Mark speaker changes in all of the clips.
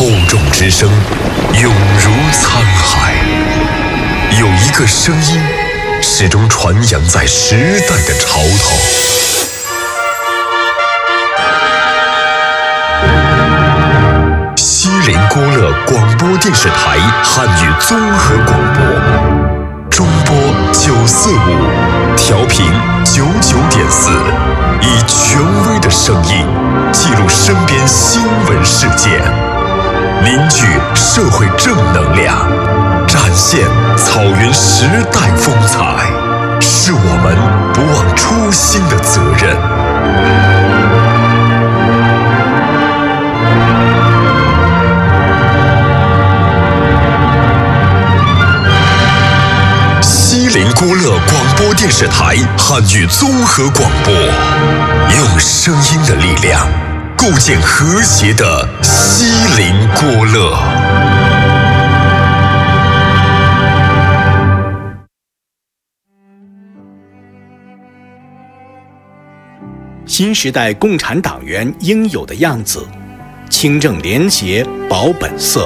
Speaker 1: 厚重之声，永如沧海。有一个声音，始终传扬在时代的潮头。西林郭勒广播电视台汉语综合广播，中波945，调频99.4，以权威的声音记录身边新闻事件，凝聚社会正能量，展现草原时代风采，是我们不忘初心的责任。西林郭勒广播电视台汉语综合广播，用声音的力量构建和谐的西林郭勒。
Speaker 2: 新时代共产党员应有的样子，清正廉洁保本色。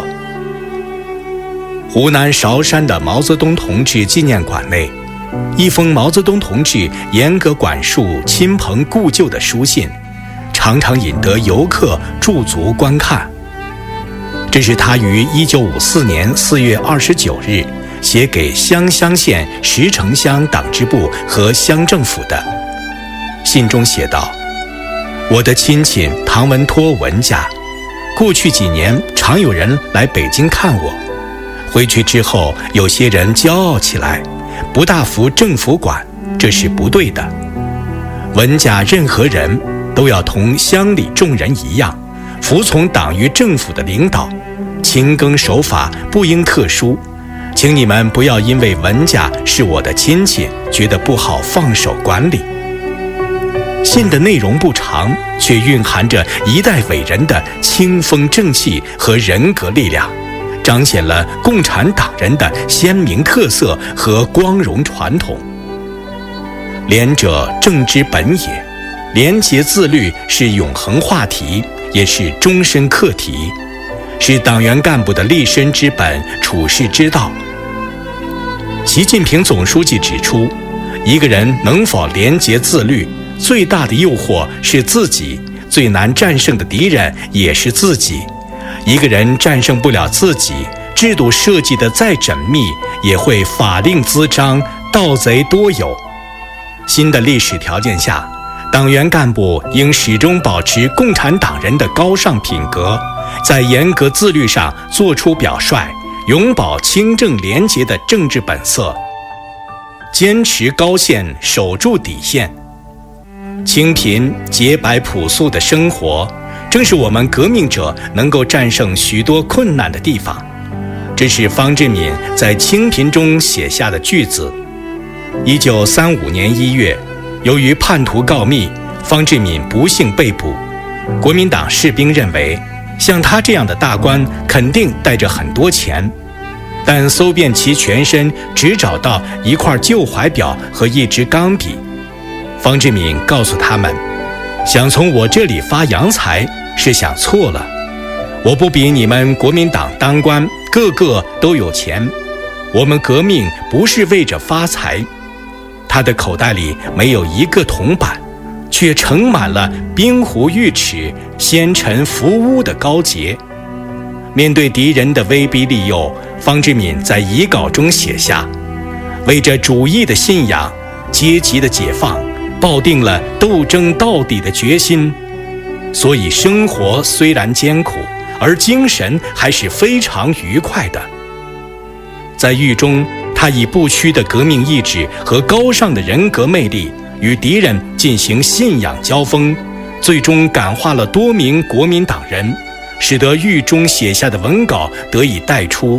Speaker 2: 湖南韶山的毛泽东同志纪念馆内，一封毛泽东同志严格管束亲朋故旧的书信，常常引得游客驻足观看。这是他于1954年4月29日写给湘乡县石城乡党支部和乡政府的。信中写道：我的亲戚唐文托文家，过去几年常有人来北京看我，回去之后有些人骄傲起来，不大服政府管，这是不对的。文家任何人都要同乡里众人一样，服从党与政府的领导，勤耕守法，不应特殊。请你们不要因为文家是我的亲戚，觉得不好放手管理。信的内容不长，却蕴含着一代伟人的清风正气和人格力量，彰显了共产党人的鲜明特色和光荣传统。廉者政之本也，廉洁自律是永恒话题，也是终身课题，是党员干部的立身之本、处世之道。习近平总书记指出，一个人能否廉洁自律，最大的诱惑是自己，最难战胜的敌人也是自己。一个人战胜不了自己，制度设计得再缜密，也会法令滋章，盗贼多有。新的历史条件下，党员干部应始终保持共产党人的高尚品格，在严格自律上做出表率，永葆清正廉洁的政治本色，坚持高线，守住底线。清贫洁白朴素的生活，正是我们革命者能够战胜许多困难的地方。这是方志敏在清贫中写下的句子。1935年1月，由于叛徒告密，方志敏不幸被捕。国民党士兵认为，像他这样的大官肯定带着很多钱，但搜遍其全身，只找到一块旧怀表和一支钢笔。方志敏告诉他们，想从我这里发洋财是想错了，我不比你们国民党当官个个都有钱，我们革命不是为着发财。他的口袋里没有一个铜板，却盛满了冰壶玉齿、纤尘浮污的高洁。面对敌人的威逼利诱，方志敏在遗稿中写下，为着主义的信仰、阶级的解放，抱定了斗争到底的决心，所以生活虽然艰苦，而精神还是非常愉快的。在狱中，他以不屈的革命意志和高尚的人格魅力，与敌人进行信仰交锋，最终感化了多名国民党人，使得狱中写下的文稿得以带出。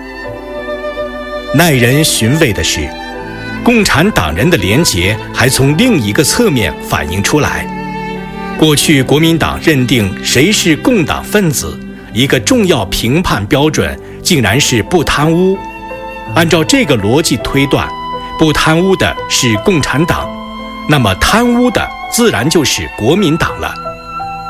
Speaker 2: 耐人寻味的是，共产党人的廉洁还从另一个侧面反映出来。过去国民党认定谁是共党分子，一个重要评判标准竟然是不贪污。按照这个逻辑推断，不贪污的是共产党，那么贪污的自然就是国民党了。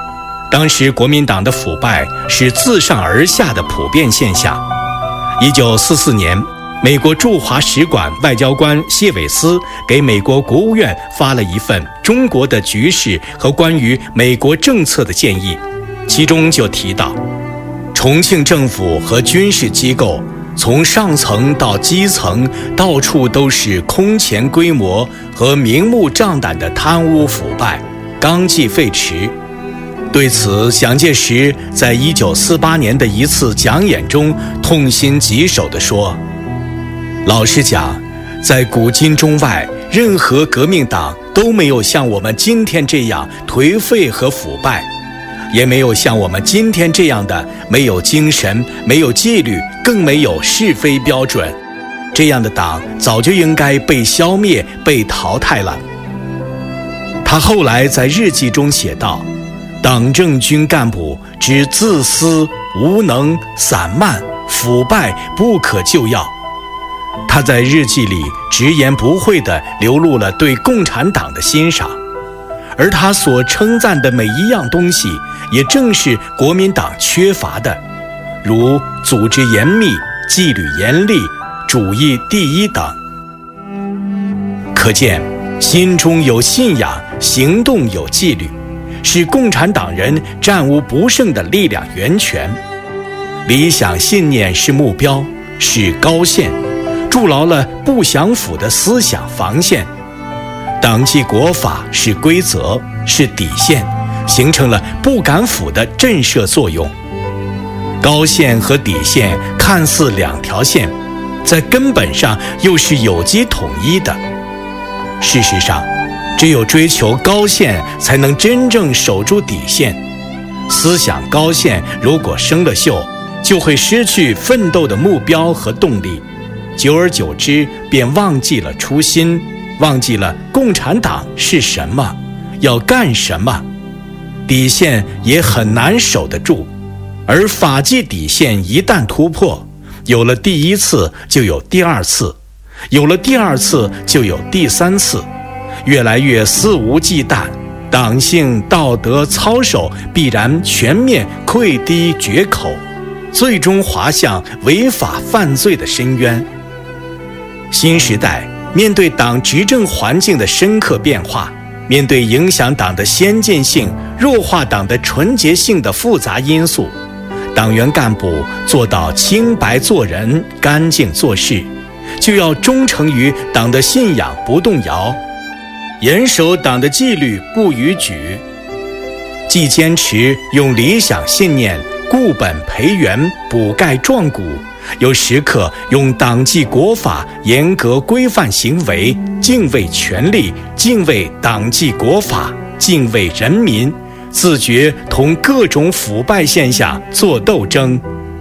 Speaker 2: 当时国民党的腐败是自上而下的普遍现象。1944年，美国驻华使馆外交官谢伟思给美国国务院发了一份中国的局势和关于美国政策的建议，其中就提到，重庆政府和军事机构从上层到基层，到处都是空前规模和明目张胆的贪污腐败，纲纪废弛。对此，蒋介石在1948年的一次讲演中痛心疾首地说，老实讲，在古今中外，任何革命党都没有像我们今天这样颓废和腐败，也没有像我们今天这样的没有精神、没有纪律，更没有是非标准。这样的党早就应该被消灭、被淘汰了。他后来在日记中写道，党政军干部之自私、无能、散漫、腐败不可救药。他在日记里直言不讳地流露了对共产党的欣赏，而他所称赞的每一样东西，也正是国民党缺乏的，如组织严密、纪律严厉、主义第一等。可见，心中有信仰，行动有纪律，是共产党人战无不胜的力量源泉。理想信念是目标，是高线，筑牢了不降腐的思想防线。党纪国法是规则，是底线，形成了不敢腐的震慑作用。高线和底线看似两条线，在根本上又是有机统一的。事实上，只有追求高线，才能真正守住底线。思想高线如果生了锈，就会失去奋斗的目标和动力，久而久之便忘记了初心，忘记了共产党是什么，要干什么，底线也很难守得住。而法纪底线一旦突破，有了第一次就有第二次，有了第二次就有第三次，越来越肆无忌惮，党性道德操守必然全面溃堤决口，最终滑向违法犯罪的深渊。新时代面对党执政环境的深刻变化，面对影响党的先进性、弱化党的纯洁性的复杂因素，党员干部做到清白做人、干净做事，就要忠诚于党的信仰不动摇，严守党的纪律不逾矩，既坚持用理想信念固本培元、补钙壮骨，又时刻用党纪国法严格规范行为，敬畏权力，敬畏党纪国法，敬畏人民，自觉同各种腐败现象作斗争。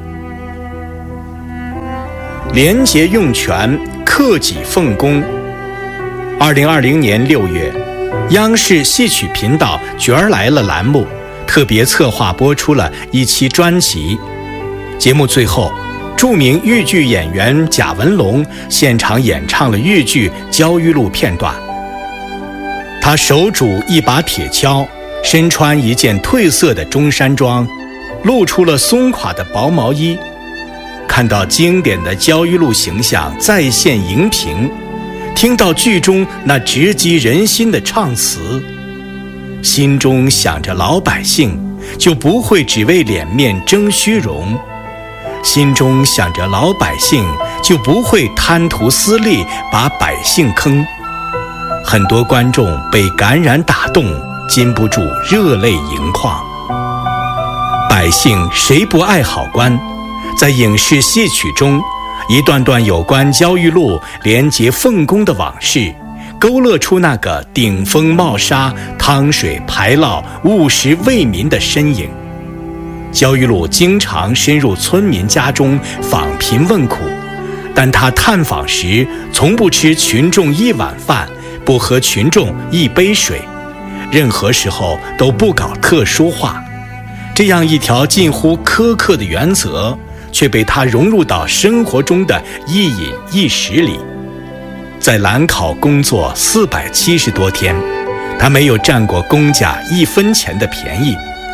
Speaker 2: 廉洁用权，克己奉公。2020年6月，央视戏曲频道《角儿来了》栏目特别策划播出了一期专辑。节目最后，著名豫剧演员贾文龙现场演唱了豫剧《焦裕禄》片段。他手拄一把铁锹，身穿一件褪色的中山装，露出了松垮的薄毛衣。看到经典的焦裕禄形象再现荧屏，听到剧中那直击人心的唱词，心中想着老百姓，就不会只为脸面争虚荣；心中想着老百姓，就不会贪图私利，把百姓坑。很多观众被感染打动，禁不住热泪盈眶。百姓谁不爱好官？在影视戏曲中，一段段有关焦裕禄廉洁奉公的往事，勾勒出那个顶风冒沙、汤水排涝、务实为民的身影。焦裕禄经常深入村民家中访贫问苦，但他探访时从不吃群众一碗饭，不喝群众一杯水，任何时候都不搞特殊化。这样一条近乎苛刻的原则，却被他融入到生活中的一饮一食里。在兰考工作470多天，他没有占过公家1分钱的便宜，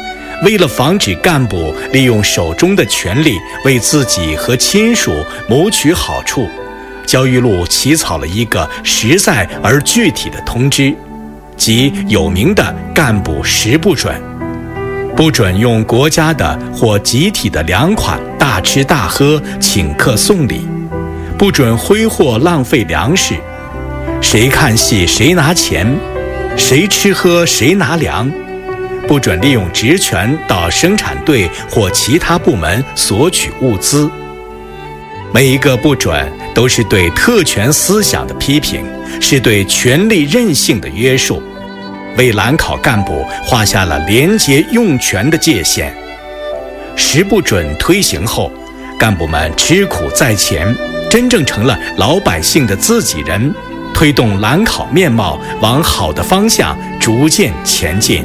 Speaker 2: 为了防止干部利用手中的权力为自己和亲属谋取好处，焦裕禄起草了一个实在而具体的通知，即有名的干部10不准：不准用国家的或集体的粮款大吃大喝、请客送礼；不准挥霍浪费粮食；谁看戏谁拿钱；谁吃喝谁拿粮；不准利用职权到生产队或其他部门索取物资。每一个不准都是对特权思想的批评，是对权力任性的约束，为揽考干部画下了廉洁用权的界限。10不准推行后，干部们吃苦在前，真正成了老百姓的自己人，推动揽考面貌往好的方向逐渐前进。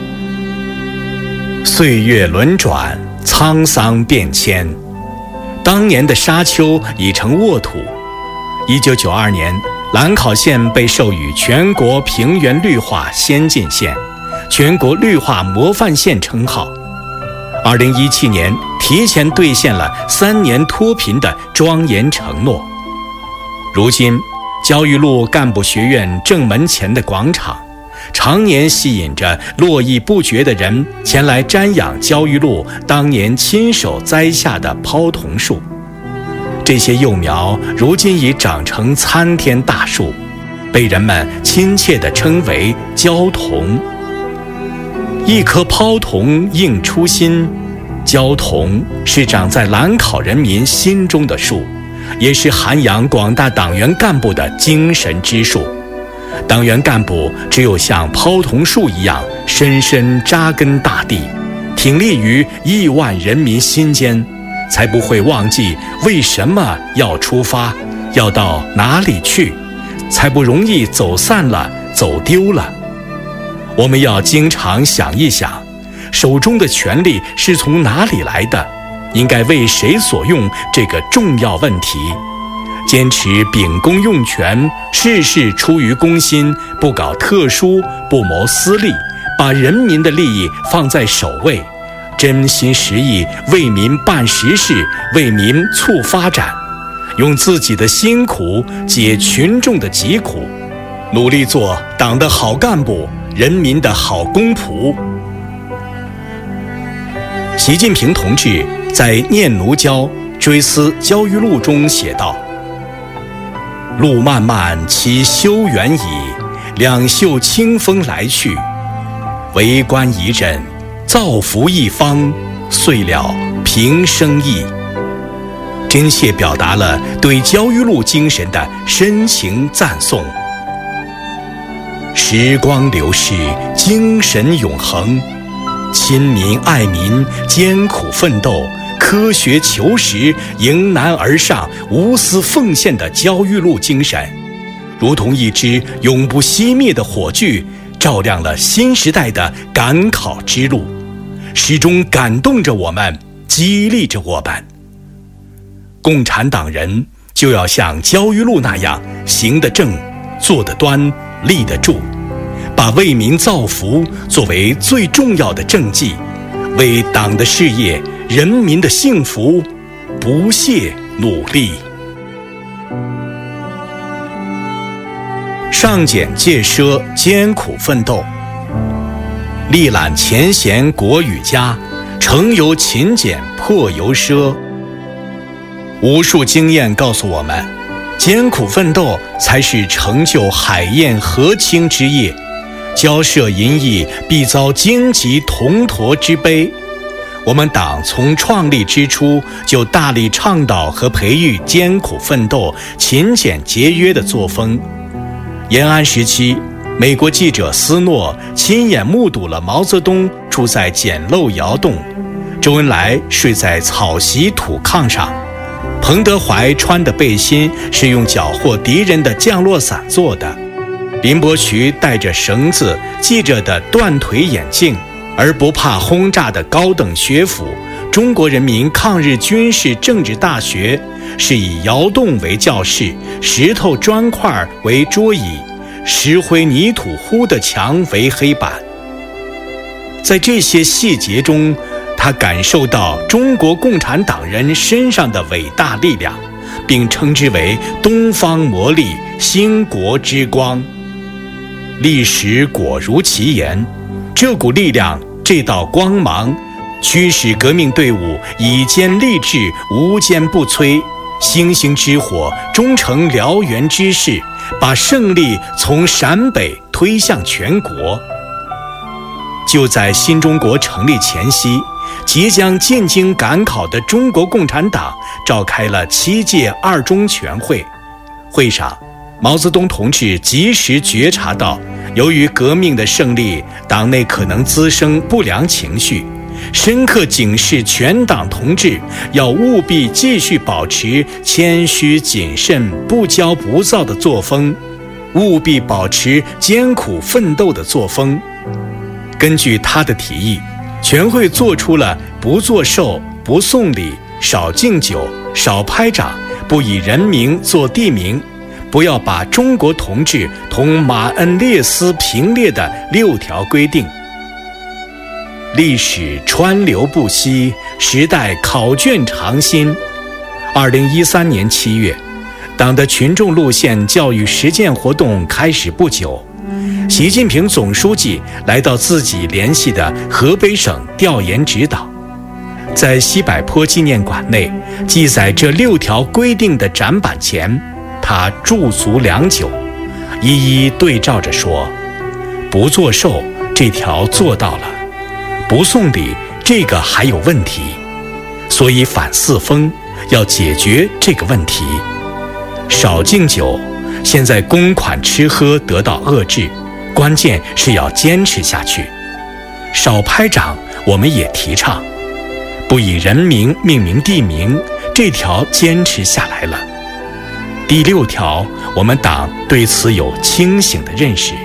Speaker 2: 岁月轮转，沧桑变迁，当年的沙丘已成沃土。1992年，兰考县被授予全国平原绿化先进县、全国绿化模范县称号。2017年，提前兑现了3年脱贫的庄严承诺。如今，焦裕禄干部学院正门前的广场，常年吸引着络绎不绝的人前来瞻仰焦裕禄当年亲手栽下的泡桐树。这些幼苗如今已长成参天大树，被人们亲切地称为焦桐。一棵泡桐应初心，焦桐是长在兰考人民心中的树，也是涵养广大党员干部的精神之树。党员干部只有像泡桐树一样深深扎根大地，挺立于亿万人民心间，才不会忘记为什么要出发，要到哪里去，才不容易走散了，走丢了。我们要经常想一想，手中的权力是从哪里来的，应该为谁所用这个重要问题。坚持秉公用权，事事出于公心，不搞特殊，不谋私利，把人民的利益放在首位，真心实意为民办实事，为民促发展，用自己的辛苦解群众的疾苦，努力做党的好干部，人民的好公仆。习近平同志在《念奴娇·追思焦裕禄》中写道：路漫漫其修远矣，两袖清风来去，为官一任，造福一方，遂了平生意。真切表达了对焦裕禄精神的深情赞颂。时光流逝，精神永恒，亲民爱民，艰苦奋斗，科学求实，迎难而上，无私奉献的焦裕禄精神，如同一支永不熄灭的火炬，照亮了新时代的赶考之路，始终感动着我们，激励着我们。共产党人就要像焦裕禄那样，行得正，坐得端，立得住，把为民造福作为最重要的政绩，为党的事业、人民的幸福不懈努力。上俭戒奢，艰苦奋斗，历览前贤国与家，成由勤俭，破由奢。无数经验告诉我们，艰苦奋斗才是成就海晏河清之业，骄奢淫逸必遭荆棘铜驼之悲。我们党从创立之初就大力倡导和培育艰苦奋斗、勤俭节约的作风。延安时期，美国记者斯诺亲眼目睹了毛泽东住在简陋窑洞，周恩来睡在草席土炕上，彭德怀穿的背心是用缴获敌人的降落伞做的，林伯渠戴着绳子系着的断腿眼镜，而不怕轰炸的高等学府中国人民抗日军事政治大学是以窑洞为教室，石头砖块为桌椅，石灰泥土糊的墙为黑板。 在这些细节中，他感受到中国共产党人身上的伟大力量，并称之为东方魔力，兴国之光。历史果如其言，这股力量，这道光芒，驱使革命队伍以坚立志，无坚不摧，星星之火终成燎原之势，把胜利从陕北推向全国。就在新中国成立前夕，即将进京赶考的中国共产党召开了7届二中全会。会上，毛泽东同志及时觉察到，由于革命的胜利，党内可能滋生不良情绪，深刻警示全党同志要务必继续保持谦虚谨慎、不骄不躁的作风，务必保持艰苦奋斗的作风。根据他的提议，全会做出了不作寿、不送礼、少敬酒、少拍掌、不以人名做地名，不要把中国同志同马恩列斯平列的6条规定。历史川流不息，时代考卷常新。2013年7月，党的群众路线教育实践活动开始不久，习近平总书记来到自己联系的河北省调研指导，在西柏坡纪念馆内记载这6条规定的展板前，他驻足良久，一一对照着说：不作寿这条做到了，不送礼这个还有问题，所以反四风要解决这个问题。少敬酒，现在公款吃喝得到遏制，关键是要坚持下去。少拍掌我们也提倡，不以人名命名地名，这条坚持下来了。第6条，我们党对此有清醒的认识。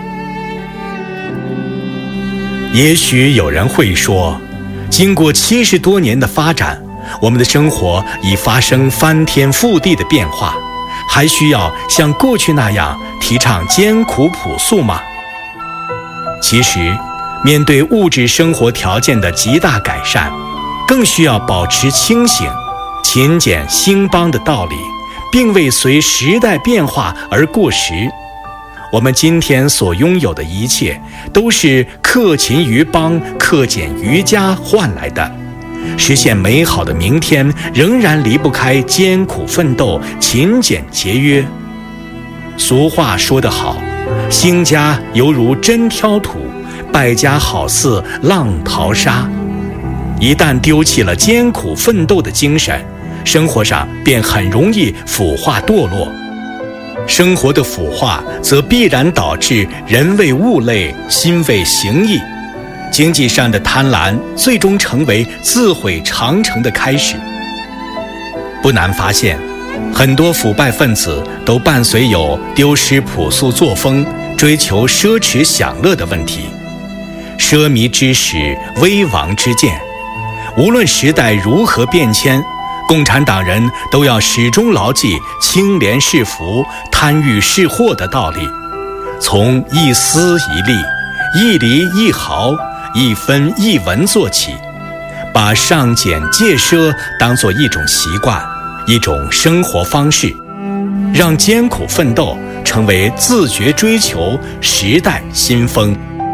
Speaker 2: 也许有人会说，经过70多年的发展，我们的生活已发生翻天覆地的变化，还需要像过去那样提倡艰苦朴素吗？其实，面对物质生活条件的极大改善，更需要保持清醒，勤俭兴邦的道理，并未随时代变化而过时。我们今天所拥有的一切，都是克勤于邦、克俭于家换来的。实现美好的明天，仍然离不开艰苦奋斗、勤俭节约。俗话说得好，兴家犹如针挑土，败家好似浪淘沙。一旦丢弃了艰苦奋斗的精神，生活上便很容易腐化堕落。生活的腐化则必然导致人为物累，心为形役，经济上的贪婪最终成为自毁长城的开始。不难发现，很多腐败分子都伴随有丢失朴素作风、追求奢侈享乐的问题。奢靡之始，危亡之见。无论时代如何变迁，共产党人都要始终牢记清廉是福、贪欲是祸的道理，从一丝一粒、一厘一毫、一分一文做起，把上俭戒奢当作一种习惯、一种生活方式，让艰苦奋斗成为自觉追求时代新风。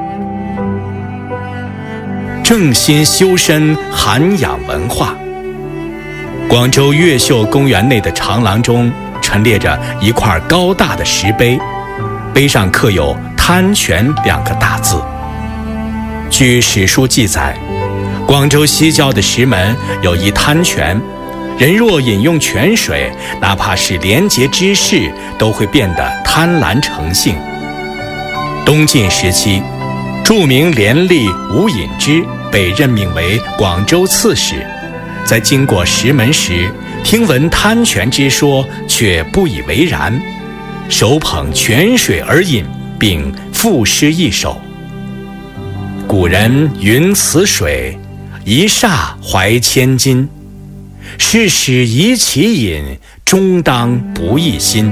Speaker 2: 正心修身，涵养文化。广州越秀公园内的长廊中陈列着一块高大的石碑，碑上刻有贪泉2个大字。据史书记载，广州西郊的石门有一贪泉，人若饮用泉水，哪怕是廉洁之士都会变得贪婪成性。东晋时期，著名廉吏吴隐之被任命为广州刺史，在经过石门时，听闻贪泉之说，却不以为然，手捧泉水而饮，并赋诗一首：古人云此水，一霎怀千金。是使宜其饮，终当不亦心。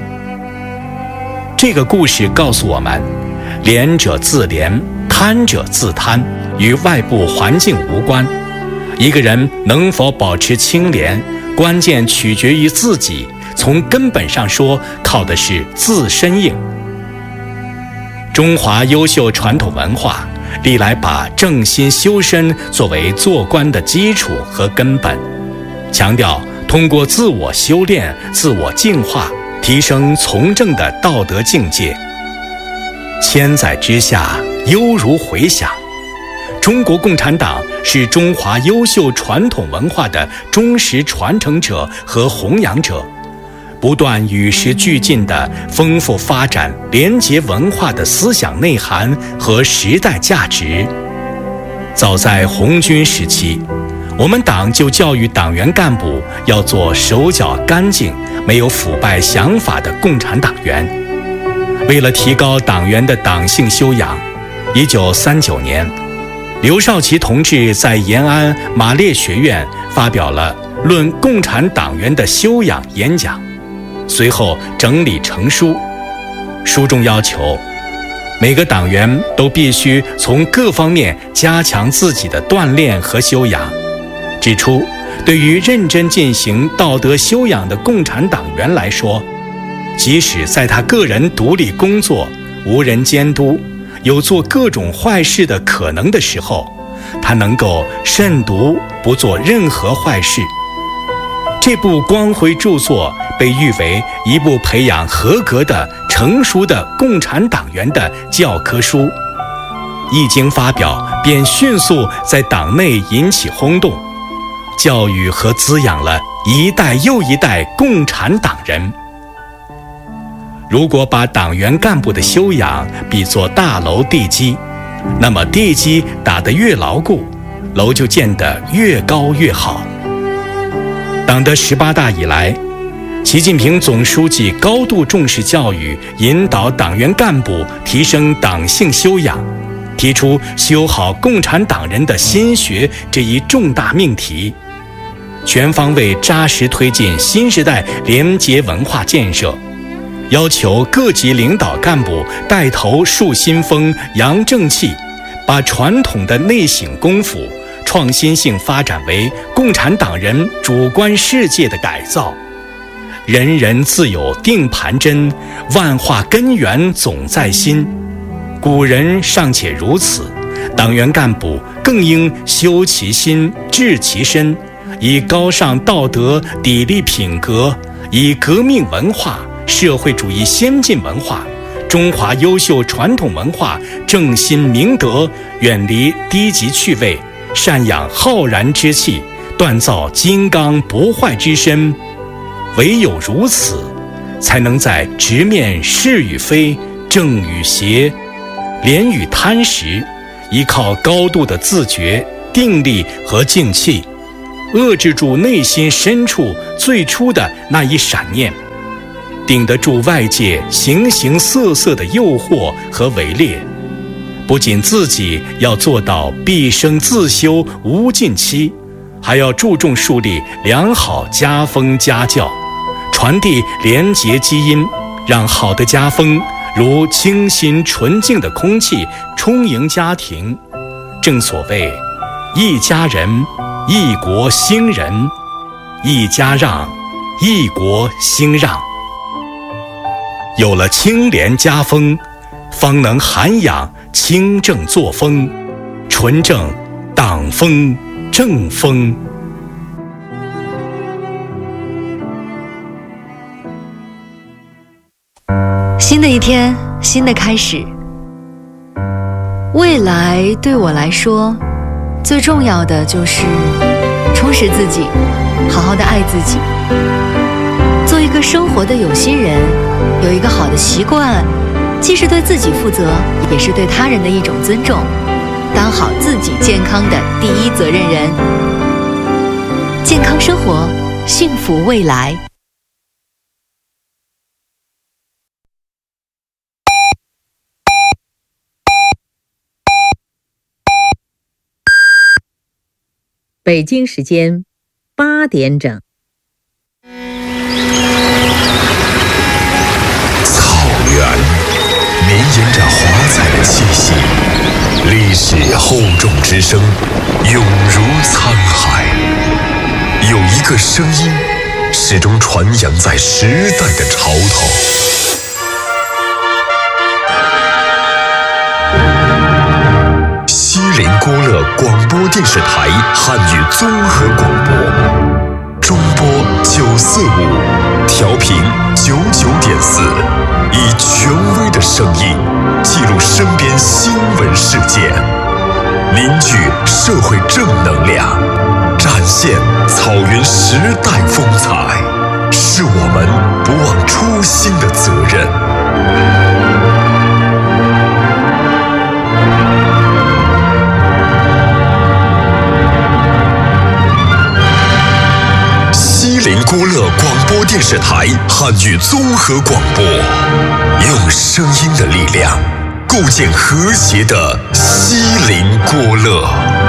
Speaker 2: 这个故事告诉我们，廉者自廉，贪者自贪， 与外部环境无关。一个人能否保持清廉，关键取决于自己，从根本上说，靠的是自身硬。中华优秀传统文化历来把正心修身作为做官的基础和根本，强调通过自我修炼、自我净化，提升从政的道德境界。千载之下，犹如回响。中国共产党是中华优秀传统文化的忠实传承者和弘扬者，不断与时俱进地丰富发展廉洁文化的思想内涵和时代价值。早在红军时期，我们党就教育党员干部要做手脚干净、没有腐败想法的共产党员。为了提高党员的党性修养，1939年，刘少奇同志在延安马列学院发表了《论共产党员的修养》演讲，随后整理成书。书中要求每个党员都必须从各方面加强自己的锻炼和修养，指出对于认真进行道德修养的共产党员来说，即使在他个人独立工作、无人监督、有做各种坏事的可能的时候，他能够慎独，不做任何坏事。这部光辉著作被誉为一部培养合格的、成熟的共产党员的教科书。一经发表，便迅速在党内引起轰动，教育和滋养了一代又一代共产党人。如果把党员干部的修养比作大楼地基，那么地基打得越牢固，楼就建得越高越好。党的18大以来，习近平总书记高度重视教育，引导党员干部提升党性修养，提出修好共产党人的心学这一重大命题，全方位扎实推进新时代廉洁文化建设，要求各级领导干部带头树新风、扬正气，把传统的内省功夫创新性发展为共产党人主观世界的改造。人人自有定盘针，万化根源总在心。古人尚且如此，党员干部更应修其心、治其身，以高尚道德砥砺品格，以革命文化、社会主义先进文化、中华优秀传统文化正心明德，远离低级趣味，赡养浩然之气，锻造金刚不坏之身。唯有如此，才能在直面是与非、正与邪、廉与贪时，依靠高度的自觉、定力和静气，遏制住内心深处最初的那一闪念，顶得住外界形形色色的诱惑和围猎。不仅自己要做到毕生自修无尽期，还要注重树立良好家风家教，传递廉洁基因，让好的家风如清新纯净的空气充盈家庭。正所谓一家人一国兴仁，一家让一国兴让。有了清廉家风，方能涵养清正作风，纯正党风正风。
Speaker 3: 新的一天，新的开始。未来对我来说，最重要的就是充实自己，好好的爱自己，做一个生活的有心人，有一个好的习惯，既是对自己负责，也是对他人的一种尊重，当好自己健康的第一责任人。健康生活，幸福未来。
Speaker 4: 北京时间8点整。
Speaker 1: 草原绵延着华彩的气息，历史厚重之声涌如沧海，有一个声音始终传扬在时代的潮头。锡林郭勒广播电视台汉语综合广播，中波945，调频99.4，以权威的声音记录身边新闻事件，凝聚社会正能量，展现草原时代风采，是我们不忘初心的责任。锡林郭勒广播电视台汉语综合广播，用声音的力量构建和谐的锡林郭勒。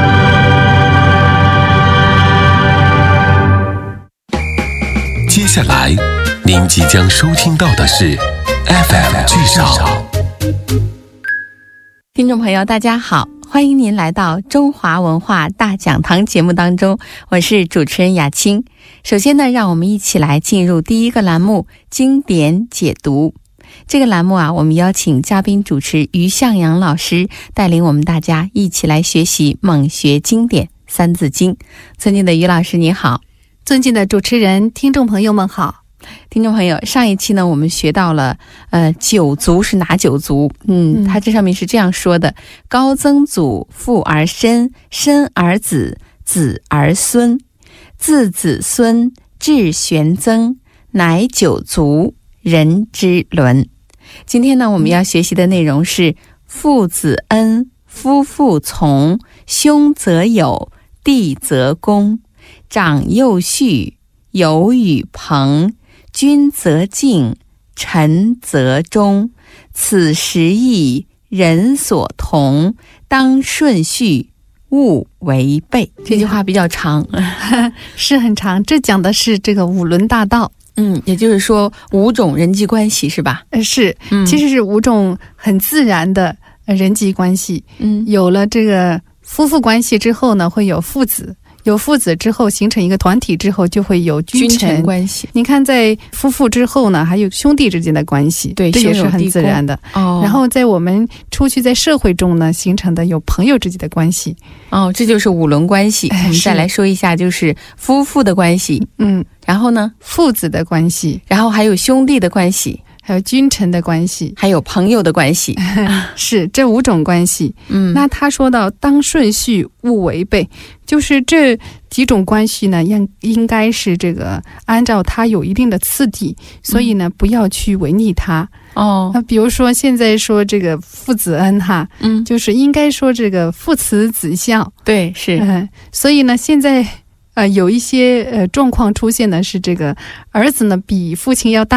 Speaker 5: 接下来您即将收听到的是 FM 剧少。
Speaker 6: 听众朋友大家好，欢迎您来到中华文化大讲堂节目当中，我是主持人雅青。首先呢，让我们一起来进入第一个栏目经典解读。这个栏目啊，我们邀请嘉宾主持于向阳老师带领我们大家一起来学习猛学经典三字经。尊敬的于老师您好。
Speaker 7: 尊敬的主持人，听众朋友们好。
Speaker 6: 听众朋友，上一期呢我们学到了九族是哪九族？它这上面是这样说的：高曾祖，父而身，身而子，子而孙，自子孙至玄曾，乃九族，人之伦。今天呢我们要学习的内容是父子恩，夫妇从，兄则友，弟则恭，长幼序，友与朋，君则敬，臣则忠，此时义，人所同，当顺序，勿违背。这句话比较长
Speaker 7: 是很长，这讲的是这个五伦大道。
Speaker 6: 也就是说五种人际关系是吧？
Speaker 7: 是，其实是五种很自然的人际关系。有了这个夫妇关系之后呢，会有父子，有父子之后形成一个团体之后，就会有君臣
Speaker 6: 关系。
Speaker 7: 你看在夫妇之后呢，还有兄弟之间的关系，
Speaker 6: 对，
Speaker 7: 这也是很自然的。然后在我们出去在社会中呢，形成的有朋友之间的关系。
Speaker 6: 这就是五伦关系。我们再来说一下，就是夫妇的关系，然后呢，
Speaker 7: 父子的关系，
Speaker 6: 然后还有兄弟的关系，
Speaker 7: 还有君臣的关系，
Speaker 6: 还有朋友的关系
Speaker 7: 是这五种关系。那他说到当顺序勿违背，就是这几种关系呢应该是这个按照它有一定的次第，所以呢不要去违逆它。那比如说现在说这个父子恩哈，就是应该说这个父慈子孝。
Speaker 6: 对，是。
Speaker 7: 所以呢现在有一些状况出现的是这个儿子呢比父亲要大，